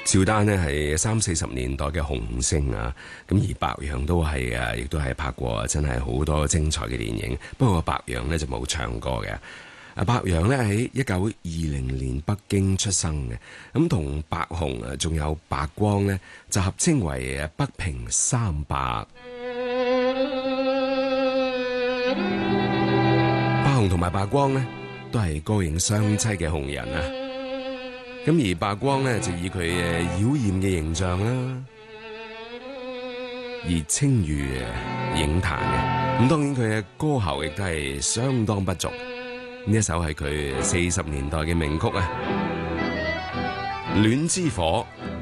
趙丹呢係30-40年代嘅紅星啊，咁而白楊都係啊，亦都係拍過真係好多精彩嘅電影。不過白楊呢就冇唱歌嘅。白楊呢喺1920年北京出生嘅，咁同白虹仲有白光呢就合稱為北平三白。白虹同埋白光呢都係歌影雙棲嘅紅人啊。咁而白光呢，就以佢妖豔嘅形象啦，而稱譽影壇嘅。咁當然佢嘅歌喉亦都係相當不俗。呢一首係佢40年代嘅名曲啊，《戀之火》。